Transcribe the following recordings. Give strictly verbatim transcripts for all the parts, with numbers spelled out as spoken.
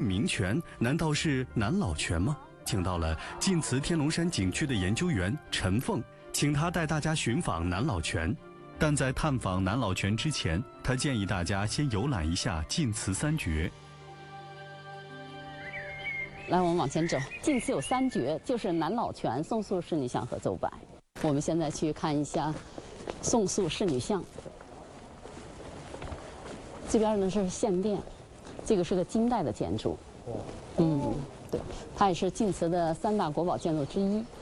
名泉难道是南老泉吗？请到了晋祠天龙山景区的研究员陈凤，请他带大家寻访南老泉。但在探访南老泉之前，他建议大家先游览一下晋祠三绝。 来，我们往前走。晋祠有三绝，就是南老泉、宋塑仕女像和周柏。我们现在去看一下宋塑仕女像。这边呢是献殿，这个是个金代的建筑。嗯，对，它也是晋祠的三大国宝建筑之一。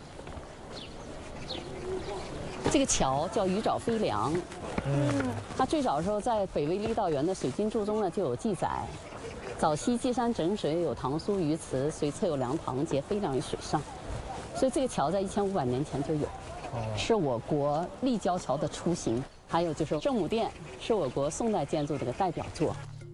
这个桥叫鱼沼飞梁，嗯，它最早的时候在北魏郦道元的水经注中呢就有记载。早期积山整水，有唐苏鱼池，水侧有梁塘，皆飞梁于水上。所以这个桥在一千五百年前就有，是我国立交桥的雏形。还有就是圣母殿，是我国宋代建筑的一个代表作。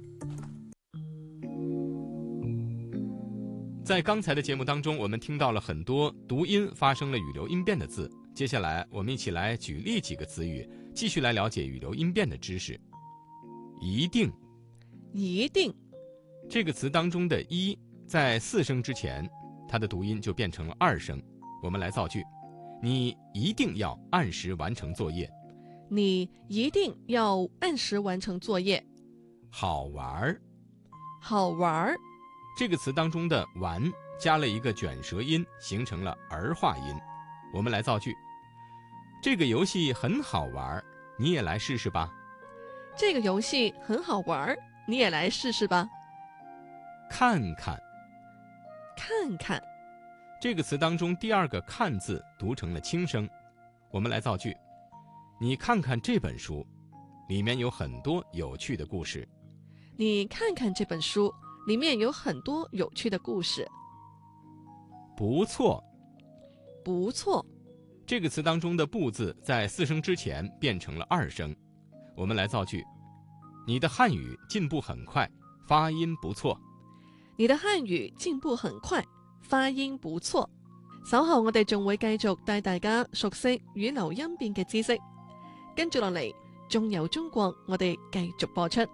在刚才的节目当中，我们听到了很多读音发生了语流音变的字。接下来，我们一起来举例几个词语，继续来了解语流音变的知识。一定， 一定。 这个词当中的一在四声之前，它的读音就变成了二声。我们来造句：你一定要按时完成作业。 你一定要按时完成作业。 好玩， 好玩。 这个词当中的玩加了一个卷舌音，形成了儿化音。我们来造句：这个游戏很好玩，你也来试试吧。 这个游戏很好玩，你也来试试吧。 看看， 看看。 这个词当中第二个看字读成了轻声。我们来造句：你看看这本书，里面有很多有趣的故事。 你看看这本书，里面有很多有趣的故事。 不错， 不错。 这个词当中的不字在四声之前变成了二声。我们来造句：你的汉语进步很快，发音不錯。 你的漢語進步很快，發音不錯。稍後我哋仲會繼續帶大家熟悉語流音變嘅知識。跟住落嚟，仲有中國，我哋繼續播出。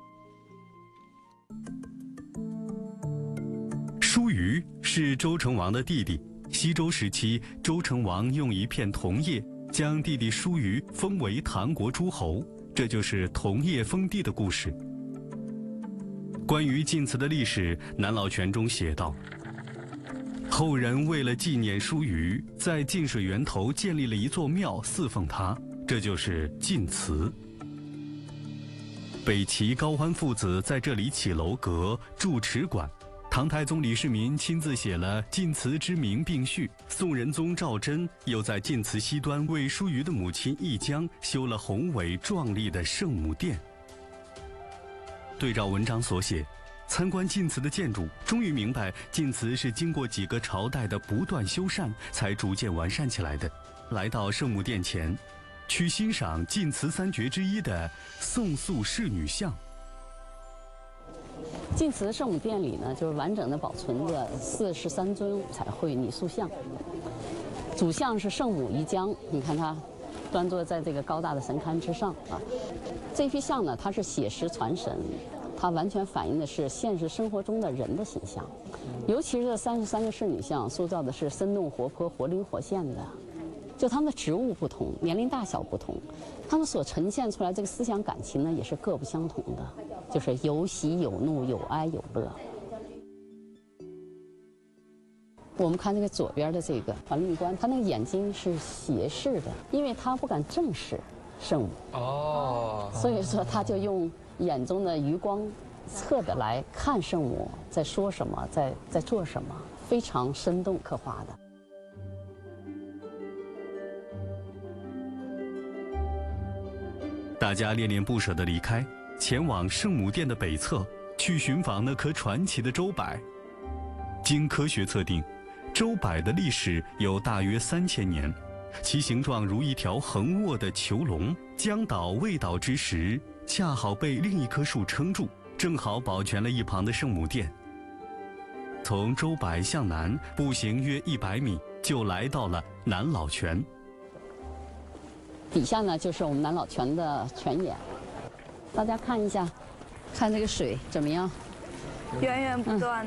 舒瑜是周成王的弟弟，西周时期，周成王用一片桐叶将弟弟舒瑜封为唐国诸侯，这就是桐叶封地的故事。关于晋祠的历史，南老泉中写道：后人为了纪念舒瑜，在晋水源头建立了一座庙祀奉他，这就是晋祠。北齐高欢父子在这里起楼阁、筑池馆。唐太宗李世民亲自写了晋祠之名并序。宋仁宗赵祯又在晋祠西端为舒瑜的母亲义江修了宏伟壮丽的圣母殿。对照文章所写，参观晋祠的建筑，终于明白晋祠是经过几个朝代的不断修缮才逐渐完善起来的。来到圣母殿前，去欣赏晋祠三绝之一的宋塑仕女像。 晋祠圣母殿里呢，就是完整的保存着四十三尊彩绘泥塑像。主像是圣母仪江，你看它端坐在这个高大的神龛之上啊。这批像呢，它是写实传神，它完全反映的是现实生活中的人的形象。尤其是这三十三个仕女像，塑造的是生动活泼、活灵活现的。就他们的职务不同，年龄大小不同，他们所呈现出来这个思想感情呢，也是各不相同的，就是有喜有怒，有哀有乐。我们看这个左边的这个传令官，他那个眼睛是斜视的，因为他不敢正视圣母哦，所以说他就用眼中的余光侧的来看圣母在说什么，在在做什么，非常生动刻画的。 大家恋恋不舍地离开，前往圣母殿的北侧，去寻访那棵传奇的周柏。经科学测定，周柏的历史有大约三千年，其形状如一条横卧的囚龙，将倒未倒之时，恰好被另一棵树撑住，正好保全了一旁的圣母殿。从周柏向南步行约一百米，就来到了南老泉。 底下呢就是我们南老泉的泉眼，大家看一下，看这个水怎么样？ 源源不断